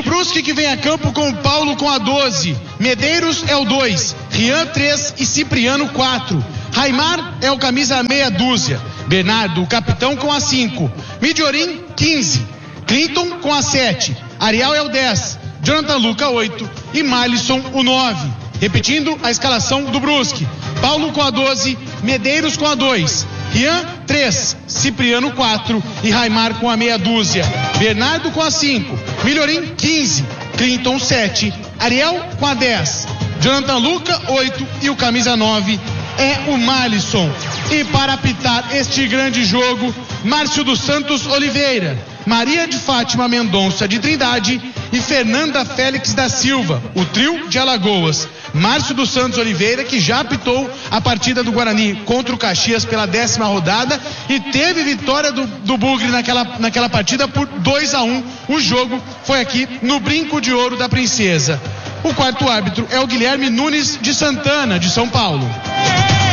Brusque, que vem a campo com o Paulo com a 12. Medeiros é o 2. Rian 3 e Cipriano 4. Raimar é o camisa meia dúzia. Bernardo, o capitão, com a 5. Midiorim, 15. Clinton com a 7. Ariel é o 10. Jonathan Luca, 8. E Malisson, o 9. Repetindo a escalação do Brusque. Paulo com a 12. Medeiros com a 2. Rian, 3. Cipriano, 4. E Raimar com a meia dúzia. Bernardo com a 5. Midiorim, 15. Clinton, 7. Ariel com a 10. Jonathan Luca, 8. E o camisa 9 é o Malisson. E para apitar este grande jogo, Márcio dos Santos Oliveira, Maria de Fátima Mendonça de Trindade e Fernanda Félix da Silva, o trio de Alagoas. Márcio dos Santos Oliveira, que já apitou a partida do Guarani contra o Caxias pela 10ª rodada e teve vitória do Bugre naquela partida por 2-1. O jogo foi aqui no Brinco de Ouro da Princesa. O quarto árbitro é o Guilherme Nunes de Santana, de São Paulo.